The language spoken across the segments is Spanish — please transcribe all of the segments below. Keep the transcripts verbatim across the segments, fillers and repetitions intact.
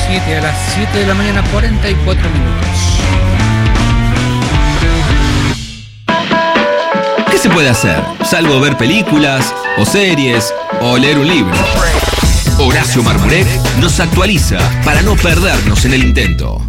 siete, a las siete de la mañana, cuarenta y cuatro minutos. ¿Qué se puede hacer? Salvo ver películas, o series, o leer un libro. Horacio Marmurek nos actualiza para no perdernos en el intento.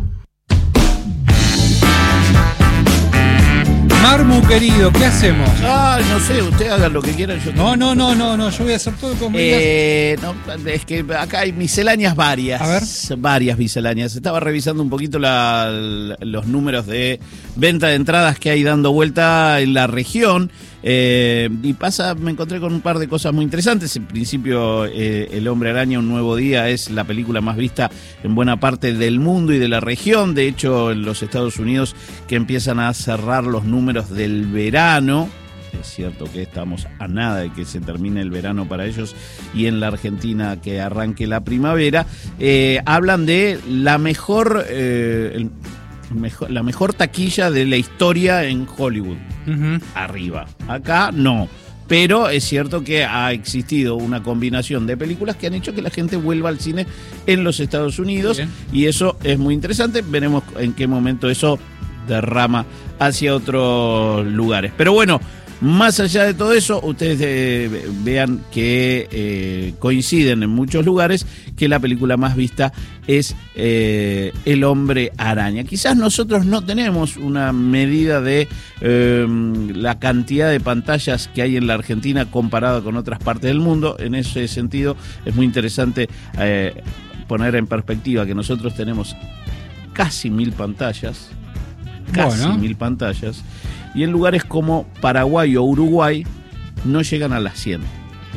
Marmu, querido, ¿qué hacemos? Ah, no sé, usted haga lo que quiera. Yo No, no, no, no, no, yo voy a hacer todo como eh, no, es que acá hay misceláneas varias. A ver. Varias misceláneas. Estaba revisando un poquito la, los números de venta de entradas que hay dando vuelta en la región. Eh, y pasa, me encontré con un par de cosas muy interesantes. En principio, eh, El Hombre Araña, Un Nuevo Día es la película más vista en buena parte del mundo y de la región. De hecho, en los Estados Unidos, que empiezan a cerrar los números del verano. Es cierto que estamos a nada de que se termine el verano para ellos, y en la Argentina que arranque la primavera. Eh, hablan de la mejor... Eh, el, Mejor, la mejor taquilla de la historia en Hollywood. Uh-huh. Arriba. Acá no. Pero es cierto que ha existido una combinación de películas que han hecho que la gente vuelva al cine en los Estados Unidos. Bien. Y eso es muy interesante. Veremos en qué momento eso derrama hacia otros lugares. Pero bueno, más allá de todo eso, ustedes eh, vean que eh, coinciden en muchos lugares que la película más vista es eh, El Hombre Araña. Quizás nosotros no tenemos una medida de eh, la cantidad de pantallas que hay en la Argentina comparada con otras partes del mundo. En ese sentido es muy interesante eh, poner en perspectiva que nosotros tenemos casi mil pantallas, casi bueno. mil pantallas, y en lugares como Paraguay o Uruguay no llegan a las cien.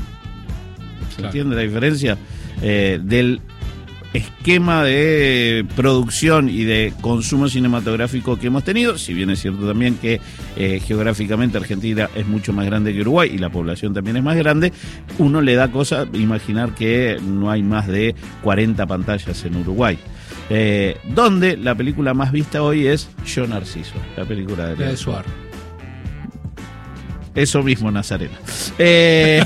¿Se claro. entiende la diferencia? Eh, del esquema de producción y de consumo cinematográfico que hemos tenido, si bien es cierto también que eh, geográficamente Argentina es mucho más grande que Uruguay y la población también es más grande, uno le da cosa imaginar que no hay más de cuarenta pantallas en Uruguay. Eh, donde la película más vista hoy es Yo Narciso, la película de, de Suar. Eso mismo, Nazarena. Eh,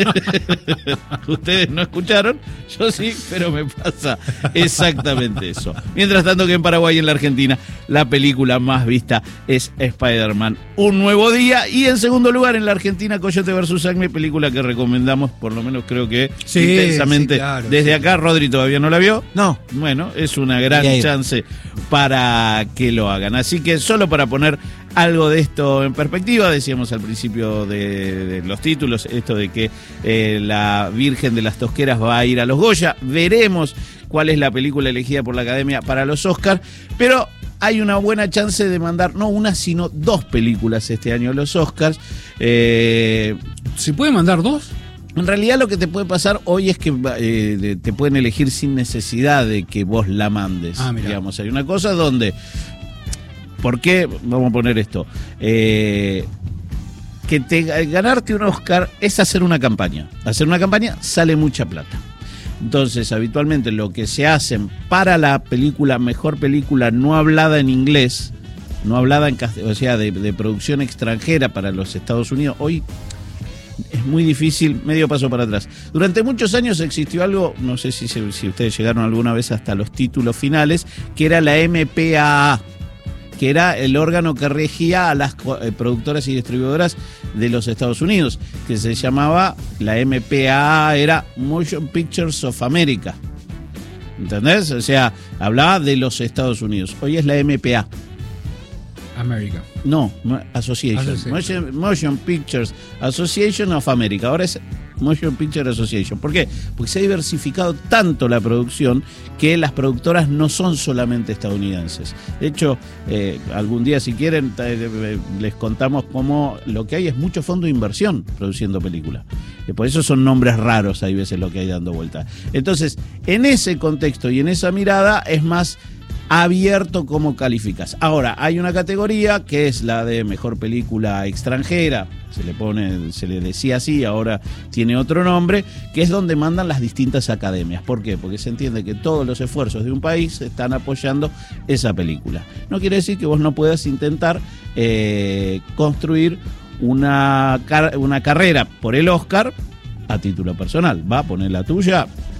ustedes no escucharon, yo sí, pero me pasa exactamente eso. Mientras tanto que en Paraguay y en la Argentina la película más vista es Spider-Man, Un Nuevo Día. Y en segundo lugar en la Argentina, Coyote versus Acme, película que recomendamos, por lo menos creo que sí, intensamente. Sí, claro, desde sí. acá, Rodri todavía no la vio. No. Bueno, es una gran chance para que lo hagan. Así que solo para poner algo de esto en perspectiva, decíamos al principio de, de los títulos, esto de que eh, la Virgen de las Tosqueras va a ir a los Goya. Veremos cuál es la película elegida por la Academia para los Oscars, pero hay una buena chance de mandar no una, sino dos películas este año a los Oscars. Eh, ¿Se puede mandar dos? En realidad lo que te puede pasar hoy es que eh, te pueden elegir sin necesidad de que vos la mandes. Ah, digamos, hay una cosa donde... ¿Por qué? Vamos a poner esto. Eh, que te, ganarte un Oscar es hacer una campaña. Hacer una campaña sale mucha plata. Entonces, habitualmente lo que se hacen para la película, mejor película no hablada en inglés, no hablada en castellano, o sea, de, de producción extranjera para los Estados Unidos, hoy es muy difícil, medio paso para atrás. Durante muchos años existió algo, no sé si, si ustedes llegaron alguna vez hasta los títulos finales, que era la M P A A, que era el órgano que regía a las eh, productoras y distribuidoras de los Estados Unidos, que se llamaba, la M P A A era Motion Pictures of America. ¿Entendés? O sea, hablaba de los Estados Unidos. Hoy es la M P A. America. No, Association. Association. Motion, Motion Pictures Association of America. Ahora es Motion Picture Association. ¿Por qué? Porque se ha diversificado tanto la producción que las productoras no son solamente estadounidenses. De hecho, eh, algún día, si quieren, eh, les contamos cómo lo que hay es mucho fondo de inversión produciendo películas. Eh, por eso son nombres raros, hay veces lo que hay dando vuelta. Entonces, en ese contexto y en esa mirada es más abierto cómo calificas. Ahora, hay una categoría que es la de mejor película extranjera, se le pone, se le decía así, ahora tiene otro nombre, que es donde mandan las distintas academias. ¿Por qué? Porque se entiende que todos los esfuerzos de un país están apoyando esa película. No quiere decir que vos no puedas intentar eh, construir una, car- una carrera por el Oscar a título personal. Va a poner la tuya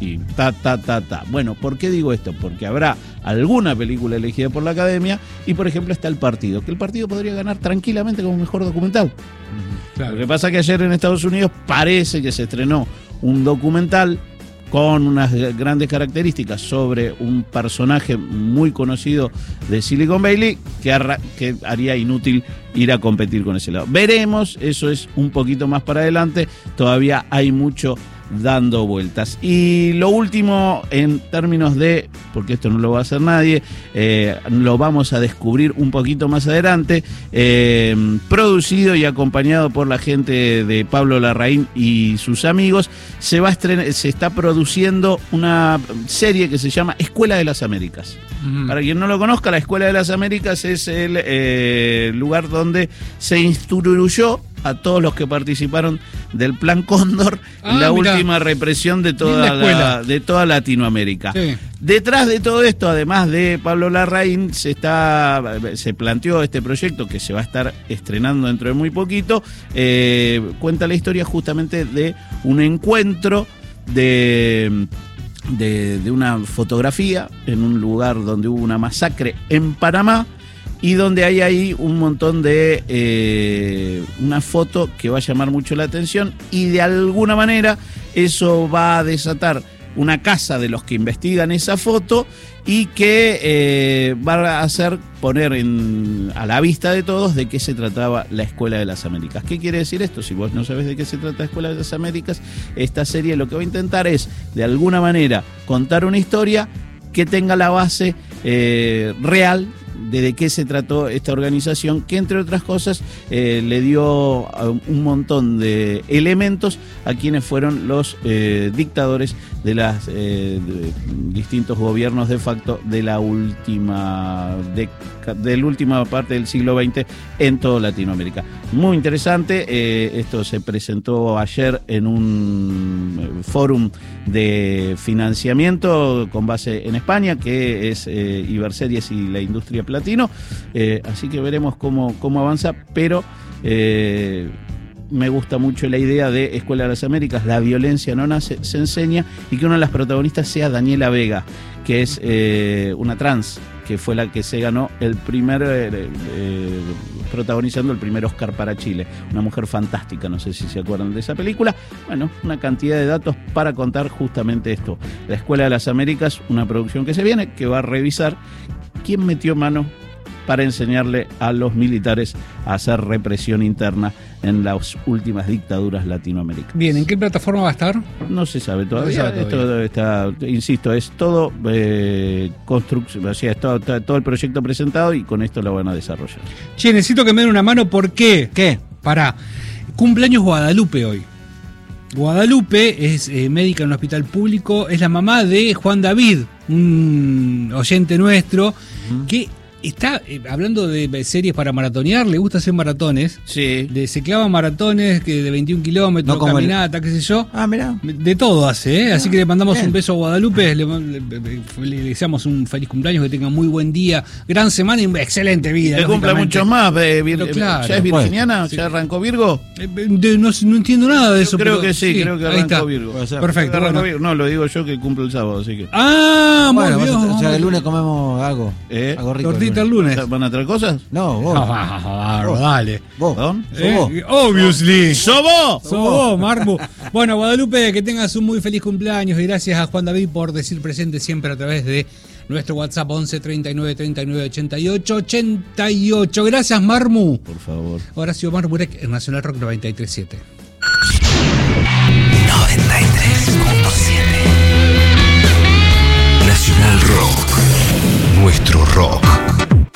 y ta, ta, ta, ta. Bueno, ¿por qué digo esto? Porque habrá alguna película elegida por la Academia y, por ejemplo, está El Partido, que El Partido podría ganar tranquilamente como mejor documental. Claro. Lo que pasa es que ayer en Estados Unidos parece que se estrenó un documental con unas grandes características sobre un personaje muy conocido de Silicon Valley que, arra- que haría inútil ir a competir con ese lado. Veremos, eso es un poquito más para adelante, todavía hay mucho dando vueltas. Y lo último en términos de, porque esto no lo va a hacer nadie, eh, lo vamos a descubrir un poquito más adelante, eh, producido y acompañado por la gente de Pablo Larraín y sus amigos, se va a estrenar, se está produciendo una serie que se llama Escuela de las Américas. Uh-huh. Para quien no lo conozca, la Escuela de las Américas es el eh, lugar donde se instruyó a todos los que participaron del Plan Cóndor ah, en la mirá. última represión de toda, la, de toda Latinoamérica. Sí. Detrás de todo esto, además de Pablo Larraín, se está se planteó este proyecto que se va a estar estrenando dentro de muy poquito. Eh, cuenta la historia justamente de un encuentro de... De, de una fotografía en un lugar donde hubo una masacre en Panamá y donde hay ahí un montón de eh, una foto que va a llamar mucho la atención y de alguna manera eso va a desatar una casa de los que investigan esa foto y que eh, va a hacer poner en, a la vista de todos de qué se trataba la Escuela de las Américas. ¿Qué quiere decir esto? Si vos no sabés de qué se trata la Escuela de las Américas, esta serie lo que va a intentar es, de alguna manera, contar una historia que tenga la base eh, real de, de qué se trató esta organización, que entre otras cosas eh, le dio un montón de elementos a quienes fueron los eh, dictadores de las eh, de distintos gobiernos de facto de la última de, de la última parte del siglo veinte en toda Latinoamérica. Muy interesante, eh, esto se presentó ayer en un fórum de financiamiento con base en España, que es eh, Iberseries y la Industria Platino, eh, así que veremos cómo, cómo avanza, pero eh, me gusta mucho la idea de Escuela de las Américas, la violencia no nace, se enseña, y que una de las protagonistas sea Daniela Vega, que es eh, una trans, que fue la que se ganó el primer, eh, eh, protagonizando el primer Oscar para Chile. Una mujer fantástica, no sé si se acuerdan de esa película. Bueno, una cantidad de datos para contar justamente esto. La Escuela de las Américas, una producción que se viene, que va a revisar quién metió mano para enseñarle a los militares a hacer represión interna en las últimas dictaduras latinoamericanas. Bien, ¿en qué plataforma va a estar? No se sabe todavía. No se sabe todavía. Esto está, insisto, es todo eh, construcción, o sea, es todo, todo el proyecto presentado y con esto lo van a desarrollar. Che, necesito que me den una mano, ¿por qué? ¿Qué? Pará, cumpleaños Guadalupe hoy. Guadalupe es eh, médica en un hospital público, es la mamá de Juan David, un oyente nuestro, uh-huh. que está eh, hablando de series para maratonear, le gusta hacer maratones. Sí. De, se clava maratones que de veintiún kilómetros, no caminata, el... qué sé yo. Ah, mirá. De todo hace, ¿eh? Ah, Así que le mandamos bien. un beso a Guadalupe, le, le, le, le deseamos un feliz cumpleaños, que tenga muy buen día, gran semana y excelente vida. Que cumpla muchos más. Eh, vir, claro, ¿Ya es virginiana? Pues, sí. ¿Ya arrancó Virgo? Eh, de, no, no entiendo nada de Yo eso. creo pero, que sí, sí, creo que ahí arrancó está. Virgo. Perfecto. Arrancó Bueno. Virgo. No, lo digo yo que cumple el sábado, así que. Ah, bueno, muy bien. o sea, el lunes comemos algo. ¿Eh? Algo rico. Tortita el lunes. ¿Van a traer cosas? No, vos. Ah, Vos. dale. Vos. ¿Perdón? Sos Eh, vos. Obviously. ¡Sos vos! Sos vos, Marmu. Bueno, Guadalupe, que tengas un muy feliz cumpleaños y gracias a Juan David por decir presente siempre a través de nuestro WhatsApp once treinta y nueve treinta y nueve ochenta y ocho ochenta y ocho. Gracias, Marmu. Por favor. Horacio Marmurek en Nacional Rock noventa y tres punto siete. noventa y tres punto siete